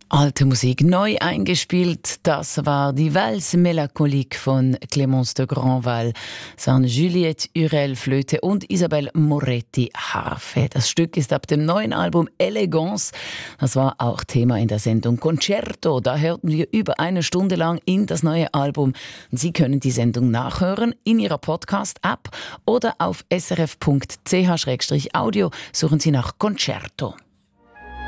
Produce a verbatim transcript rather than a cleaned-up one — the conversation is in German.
Alte Musik neu eingespielt, das war die Valse Mélancolique von Clémence de Grandval. Es waren Juliette Hurel Flöte und Isabelle Moretti Harfe. Das Stück ist ab dem neuen Album Elegance. Das war auch Thema in der Sendung Concerto. Da hörten wir über eine Stunde lang in das neue Album. Sie können die Sendung nachhören in Ihrer Podcast-App oder auf s r f punkt c h slash audio. Suchen Sie nach Concerto.